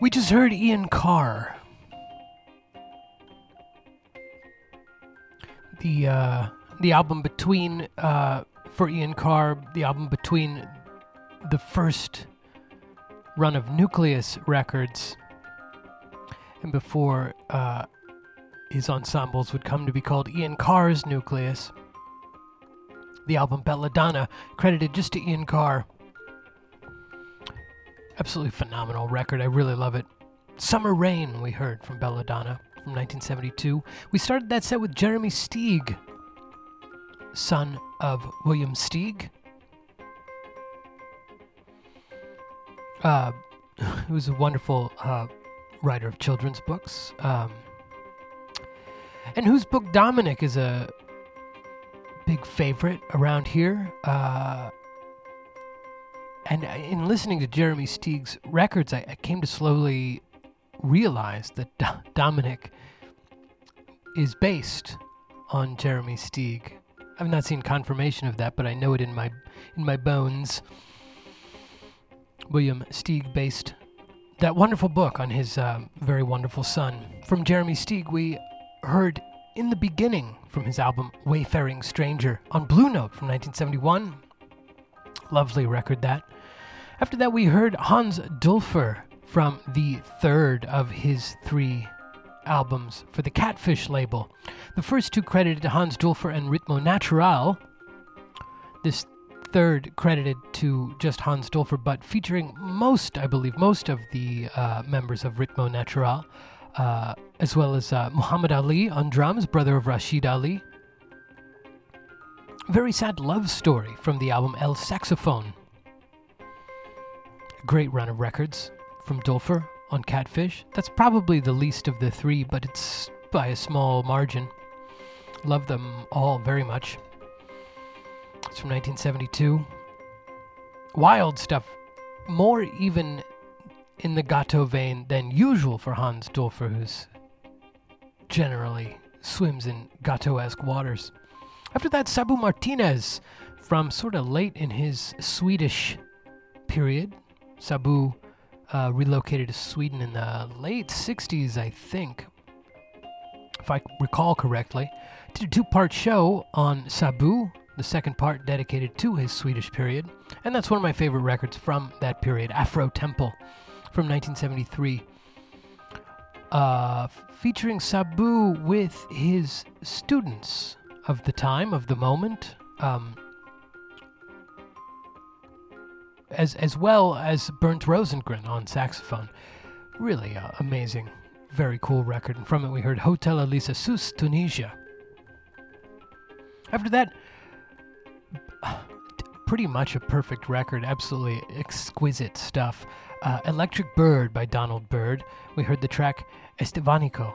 We just heard Ian Carr. The album between, for Ian Carr, the album between the first run of Nucleus records and before his ensembles would come to be called Ian Carr's Nucleus. The album Belladonna, credited just to Ian Carr. Absolutely phenomenal record. I really love it. Summer Rain, we heard from Belladonna from 1972. We started that set with Jeremy Steig, son of William Steig. He was a wonderful writer of children's books, and whose book Dominic is a big favorite around here. And in listening to Jeremy Steig's records, I came to slowly realize that Dominic is based on Jeremy Steig. I've not seen confirmation of that, but I know it in my bones. William Steig based that wonderful book on his very wonderful son. From Jeremy Steig, we heard In the Beginning from his album Wayfaring Stranger on Blue Note from 1971. Lovely record, that. After that, we heard Hans Dulfer from the third of his three albums for the Catfish label. The first two credited to Hans Dulfer and Ritmo Natural. This third credited to just Hans Dulfer, but featuring most of the members of Ritmo Natural, as well as Muhammad Ali on drums, brother of Rashid Ali. Very Sad Love Story from the album El Saxophone. Great run of records from Dulfer on Catfish. That's probably the least of the three, but it's by a small margin. Love them all very much. It's from 1972. Wild stuff. More even in the Gato vein than usual for Hans Dulfer, who's generally swims in Gato-esque waters. After that, Sabu Martinez from sort of late in his Swedish period. Sabu relocated to Sweden in the late 60s, I think, if I recall correctly. Did a two-part show on Sabu, the second part dedicated to his Swedish period, and that's one of my favorite records from that period, Afro Temple from 1973. Featuring Sabu with his students of the time, of the moment, as well as Bernd Rosengren on saxophone. Really amazing, very cool record. And from it we heard Hotel Elisa Sus, Tunisia. After that, pretty much a perfect record, absolutely exquisite stuff. Electric Bird by Donald Byrd. We heard the track Estevanico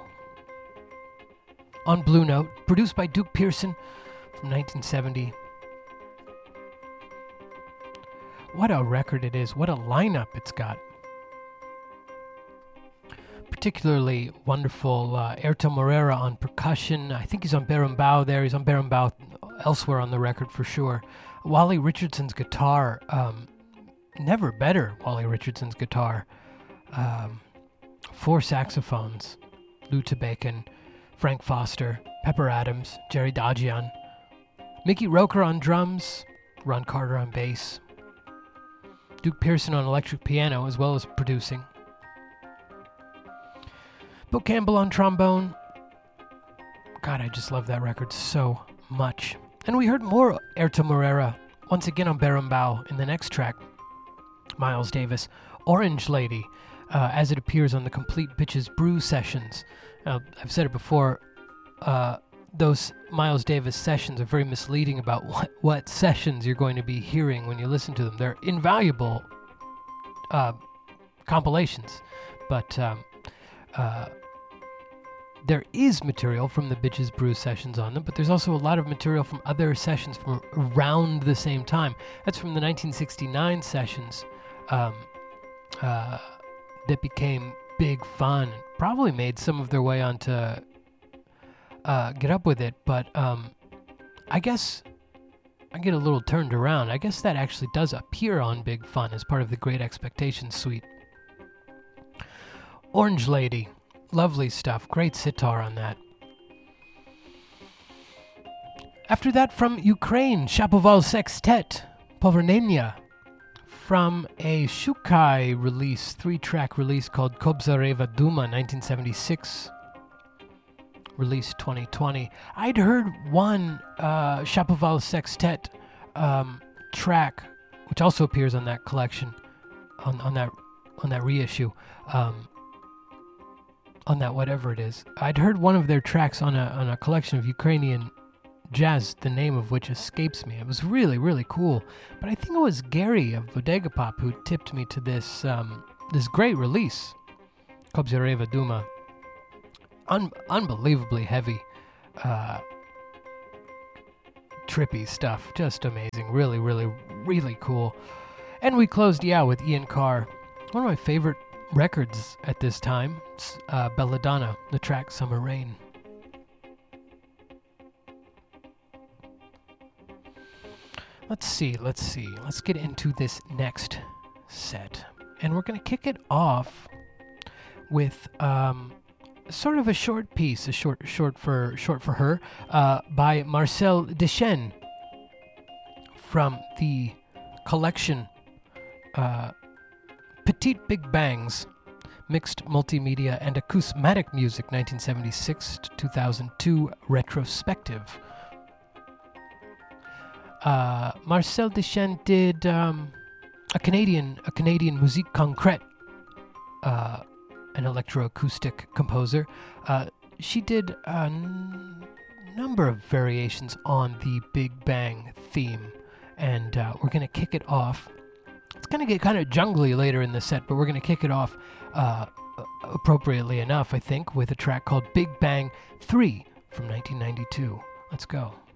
on Blue Note, produced by Duke Pearson from 1970. What a record it is. What a lineup it's got. Particularly wonderful Airto Moreira on percussion. I think he's on berimbau there. He's on berimbau elsewhere on the record for sure. Wally Richardson's guitar. Never better, Wally Richardson's guitar. 4 saxophones. Lou Bacon, Frank Foster, Pepper Adams, Jerry Dagian. Mickey Roker on drums. Ron Carter on bass. Duke Pearson on electric piano, as well as producing. Bill Campbell on trombone. God, I just love that record so much. And we heard more Airto Moreira, once again on berimbau in the next track. Miles Davis, Orange Lady, as it appears on the Complete Bitches Brew sessions. I've said it before, those Miles Davis sessions are very misleading about what sessions you're going to be hearing when you listen to them. They're invaluable compilations, but there is material from the Bitches Brew sessions on them, but there's also a lot of material from other sessions from around the same time. That's from the 1969 sessions that became big fun, probably made some of their way onto Get Up With It, but I guess I get a little turned around. I guess that actually does appear on Big Fun as part of the Great Expectations suite. Orange Lady. Lovely stuff. Great sitar on that. After that, from Ukraine, Shapoval Sextet, Povernenia. From a Shukai release, 3-track release called Kobzareva Duma, 1976. Release 2020. I'd heard one Shapoval Sextet track, which also appears on that collection, on that reissue, on that whatever it is. I'd heard one of their tracks on a collection of Ukrainian jazz, the name of which escapes me. It was really, really cool. But I think it was Gary of Bodega Pop who tipped me to this this great release, Kobzareva Duma. Unbelievably heavy, trippy stuff. Just amazing. Really, really, really cool. And we closed, with Ian Carr. One of my favorite records at this time. It's Belladonna, the track Summer Rain. Let's see. Let's get into this next set. And we're going to kick it off with sort of a short piece, a short for her, by Marcel Deschênes from the collection Petite Big Bangs, Mixed Multimedia and Acousmatic Music 1976 to 2002 Retrospective. Marcel Deschênes did a Canadian Musique Concrète, an electroacoustic composer. She did a number of variations on the Big Bang theme, and we're going to kick it off. It's going to get kind of jungly later in the set, but we're going to kick it off appropriately enough, I think, with a track called Big Bang 3 from 1992. Let's go.